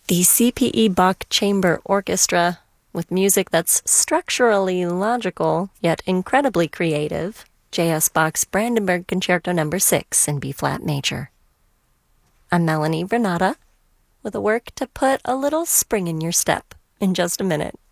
The CPE Bach Chamber Orchestra, with music that's structurally logical, yet incredibly creative, J.S. Bach's Brandenburg Concerto No. 6 in B-flat major. I'm Melanie Renata, with a work to put a little spring in your step in just a minute.